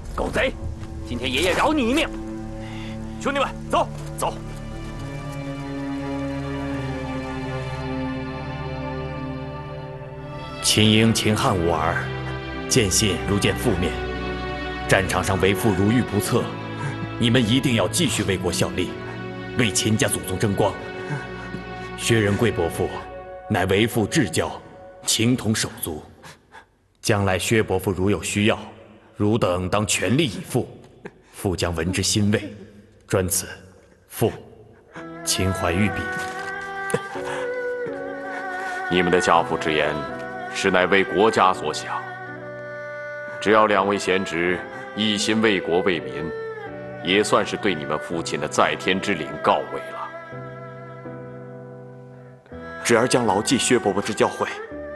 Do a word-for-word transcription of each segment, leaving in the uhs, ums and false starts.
狗贼！今天爷爷饶你一命！兄弟们，走走。 秦英、秦汉无儿，见信如见父面。战场上为父如遇不测，你们一定要继续为国效力，为秦家祖宗争光。薛仁贵伯父乃为父至交，情同手足。将来薛伯父如有需要，汝等当全力以赴，父将闻之欣慰。专此，父情怀玉璧。 你们的家父之言，实乃为国家所想。只要两位贤侄一心为国为民，也算是对你们父亲的在天之灵告慰了。 侄儿将牢记薛伯伯之教诲，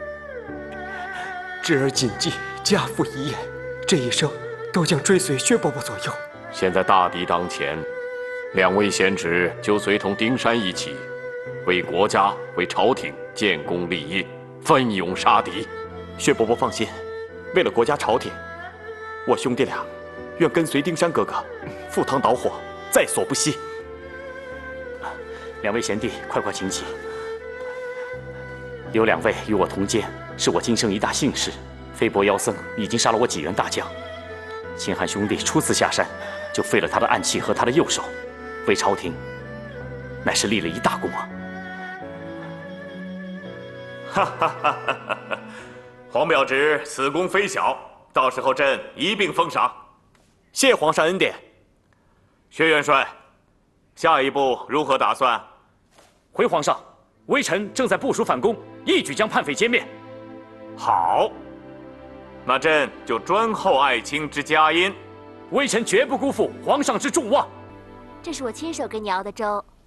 侄儿谨记家父遗言，这一生都将追随薛伯伯左右。 现在大敌当前，两位贤侄就随同丁山一起，为国家、为朝廷建功立业，奋勇杀敌。 薛伯伯放心，为了国家朝廷，我兄弟俩愿跟随丁山哥哥，赴汤蹈火，在所不惜。 两位贤弟，快快请起。有两位与我同监，是我今生一大幸事。飞伯妖僧已经杀了我几员大将，秦汉兄弟初次下山，就废了他的暗器和他的右手，为朝廷乃是立了一大功啊！ 哈哈哈哈哈！黄表侄此功非小，到时候朕一并封赏。 谢皇上恩典。 薛元帅，下一步如何打算？ 回皇上，微臣正在部署反攻，一举将叛匪歼灭。 好，那朕就专厚爱卿之佳音。 微臣绝不辜负皇上之重望。 这是我亲手给你熬的粥，